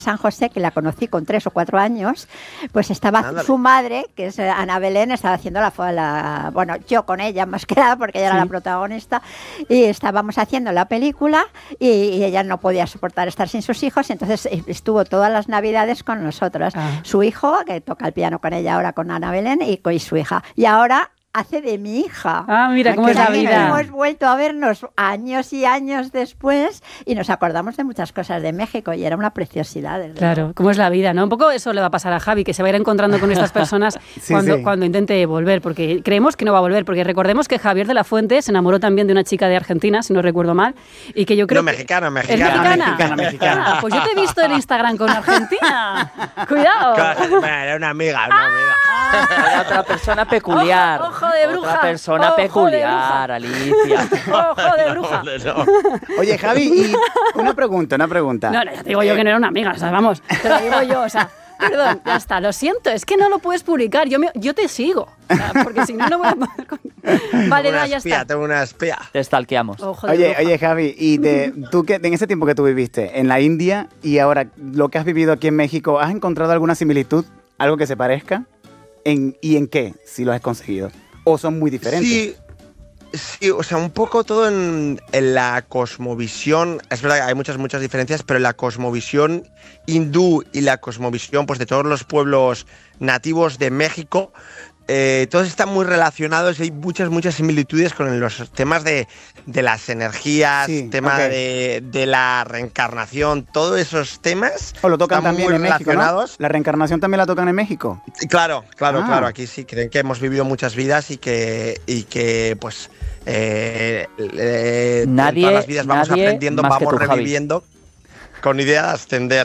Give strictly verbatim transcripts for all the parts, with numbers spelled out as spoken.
San José, que la conocí con tres o cuatro años, pues estaba Ándale. su madre, que es Ana Belén, estaba haciendo la, la... Bueno, yo con ella más que nada, porque ella sí. era la protagonista, y estábamos haciendo la película y, y ella no podía soportar estar sin sus hijos, entonces estuvo todas las navidades con nosotros. Ah. Su hijo, que toca el piano con ella ahora con Ana Belén, y con su hija. Y ahora... hace de mi hija. Ah, mira cómo es la vida. Hemos vuelto a vernos años y años después y nos acordamos de muchas cosas de México y era una preciosidad. Claro, luego. Cómo es la vida, ¿no? Un poco eso le va a pasar a Javi, que se va a ir encontrando con estas personas sí, cuando, sí. cuando intente volver, porque creemos que no va a volver, porque recordemos que Javier de la Fuente se enamoró también de una chica de Argentina, si no recuerdo mal, y que yo creo no, que... mexicana, mexicana. ¿Es mexicana? mexicana, mexicana. Ah, pues yo te he visto en Instagram con Argentina. Cuidado. Bueno, era una amiga, una amiga. Ah, era otra persona peculiar. Ojo, ojo de bruja. Otra persona Ojo peculiar, Alicia. Ojo de bruja. No, no. Oye, Javi, y una pregunta, una pregunta. No, no, ya te digo yo que no era una amiga, o sea, vamos, te lo digo yo, o sea, perdón, ya está, lo siento, es que no lo puedes publicar, yo, me, yo te sigo, o sea, porque si no, no voy a poder... Vale, no, ya espía, está. Tengo una espía. Te stalkeamos. Ojo de oye, bruja. oye, Javi, y de, tú que en ese tiempo que tú viviste en la India y ahora lo que has vivido aquí en México, ¿has encontrado alguna similitud, algo que se parezca? ¿En, ¿Y en qué, si lo has conseguido? ¿O son muy diferentes? Sí. Sí, o sea, un poco todo en, en la cosmovisión, es verdad que hay muchas, muchas diferencias, pero en la cosmovisión hindú y la cosmovisión pues, de todos los pueblos nativos de México, eh, todos están muy relacionados y hay muchas, muchas similitudes con los temas de, de las energías, sí, tema okay. de, de la reencarnación, todos esos temas. ¿O lo tocan están también muy en México, relacionados. ¿no? ¿La reencarnación también la tocan en México? Claro, claro, ah. claro, aquí sí, creen que hemos vivido muchas vidas y que, y que pues... Eh, eh, nadie, en todas las vidas vamos nadie aprendiendo, más vamos que tú, reviviendo Javi. Con idea de ascender.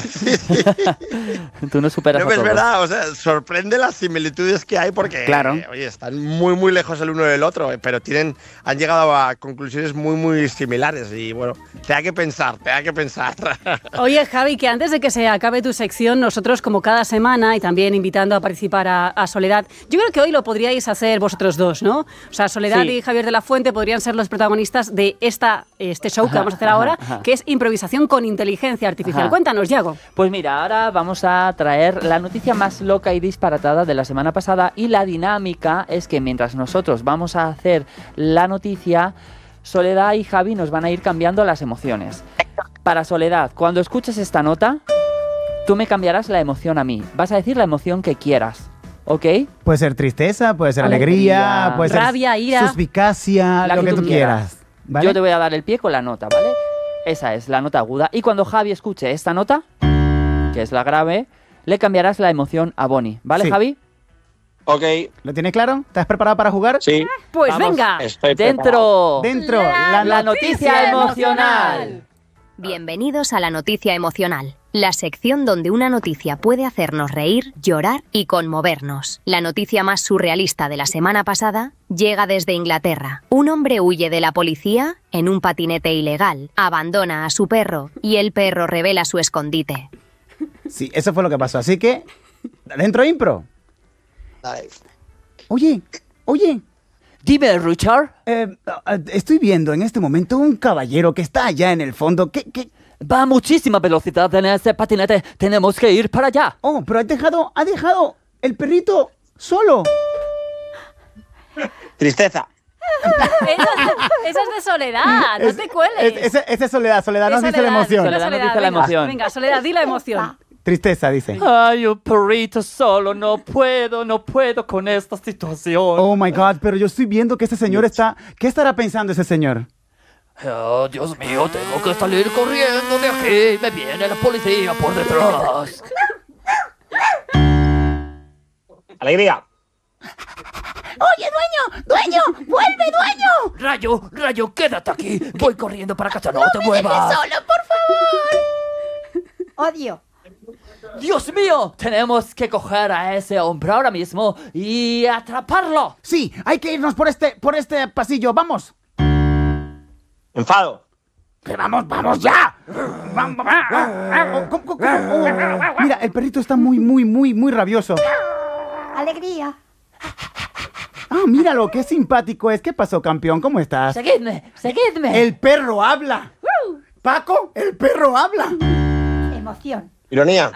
Tú no superas no, a es todos. verdad, o sea, sorprende las similitudes que hay porque claro. eh, oye, están muy muy lejos el uno del otro, eh, pero tienen han llegado a conclusiones muy muy similares y bueno, te da que pensar, te da que pensar. Oye, Javi, que antes de que se acabe tu sección, nosotros como cada semana y también invitando a participar a, a Soledad, yo creo que hoy lo podríais hacer vosotros dos, ¿no? O sea, Soledad sí. y Javier de la Fuente podrían ser los protagonistas de esta este show que vamos a hacer ajá, ahora, ajá. que es improvisación con inteligencia artificial. Ajá. Cuéntanos, Yago. Pues mira, ahora vamos a traer la noticia más loca y disparatada de la semana pasada y la dinámica es que mientras nosotros vamos a hacer la noticia, Soledad y Javi nos van a ir cambiando las emociones. Para Soledad, cuando escuches esta nota, tú me cambiarás la emoción a mí. Vas a decir la emoción que quieras, ¿ok? Puede ser tristeza, puede ser alegría, alegría puede rabia, ser ira, suspicacia, lo que, que tú quieras. quieras ¿vale? Yo te voy a dar el pie con la nota, ¿vale? Esa es la nota aguda. Y cuando Javi escuche esta nota, que es la grave, le cambiarás la emoción a Bonnie. ¿Vale, sí. Javi? Ok. ¿Lo tienes claro? ¿Estás preparado para jugar? Sí. Pues vamos. venga. Estoy Dentro. Dentro. La, la noticia, noticia emocional. emocional. Bienvenidos a la noticia emocional. La sección donde una noticia puede hacernos reír, llorar y conmovernos. La noticia más surrealista de la semana pasada llega desde Inglaterra. Un hombre huye de la policía en un patinete ilegal, abandona a su perro y el perro revela su escondite. Sí, eso fue lo que pasó. Así que, dentro impro. Oye, oye. Dime, Richard. Eh, estoy viendo en este momento un caballero que está allá en el fondo. ¿Qué, qué? Va a muchísima velocidad en ese patinete. Tenemos que ir para allá. Oh, pero ha dejado, ha dejado el perrito solo. Tristeza. Esa es de Soledad, no es, te cueles. Esa es, es Soledad, Soledad nos dice la emoción. Soledad, Soledad nos dice la emoción. Venga, Soledad, di la emoción. Tristeza, dice. Ay, un perrito solo, no puedo, no puedo con esta situación. Oh my God, pero yo estoy viendo que ese señor está... ¿Qué estará pensando ese señor? Oh, Dios mío, tengo que salir corriendo de aquí. Me viene la policía por detrás. Alegría. ¡Oye, dueño! ¡Dueño! ¡Vuelve, dueño! Rayo, Rayo, quédate aquí. Voy corriendo para casa, no, no te me muevas. dejes solo, por favor. Odio. Dios mío, tenemos que coger a ese hombre ahora mismo y atraparlo. Sí, hay que irnos por este, por este pasillo. ¡Vamos! Enfado. ¡Vamos, vamos ya! Mira, el perrito está muy, muy, muy, muy rabioso. Alegría. Ah, míralo, qué simpático es. ¿Qué pasó, campeón? ¿Cómo estás? Seguidme, seguidme. El perro habla. Paco, el perro habla. Emoción. Ironía.